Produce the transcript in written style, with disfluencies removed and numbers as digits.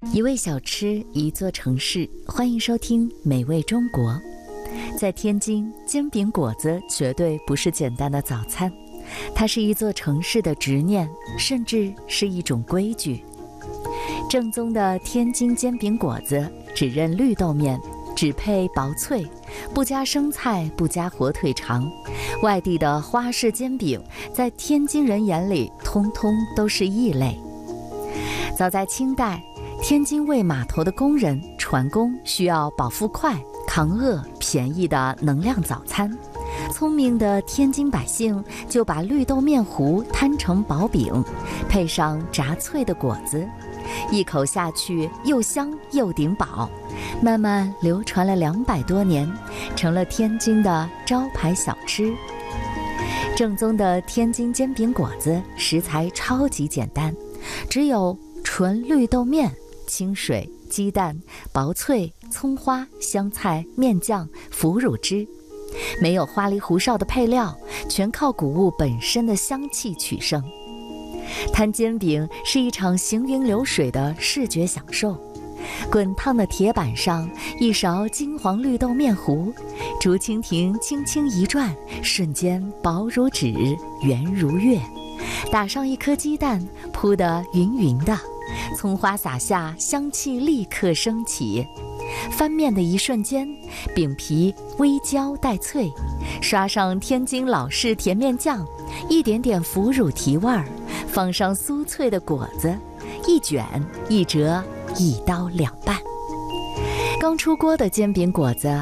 一味小吃，一座城市，欢迎收听美味中国。在天津，煎饼果子绝对不是简单的早餐，它是一座城市的执念，甚至是一种规矩。正宗的天津煎饼果子只认绿豆面，只配薄脆，不加生菜，不加火腿肠。外地的花式煎饼，在天津人眼里，通通都是异类。早在清代，天津卫码头的工人船工需要饱腹快、抗饿、便宜的能量早餐。聪明的天津百姓就把绿豆面糊摊成薄饼，配上炸脆的果子，一口下去又香又顶饱，慢慢流传了200多年，成了天津的招牌小吃。正宗的天津煎饼果子食材超级简单，只有纯绿豆面、清水、鸡蛋、薄脆、葱花、香菜、面酱、腐乳汁，没有花里胡哨的配料，全靠谷物本身的香气取胜。摊煎饼是一场行云流水的视觉享受，滚烫的铁板上一勺金黄绿豆面糊，竹蜻蜓轻轻一转，瞬间薄如纸，圆如月。打上一颗鸡蛋，铺得匀匀的，葱花撒下，香气立刻升起。翻面的一瞬间，饼皮微焦带脆，刷上天津老式甜面酱，一点点腐乳提味儿，放上酥脆的果子，一卷一折，一刀两半。刚出锅的煎饼果子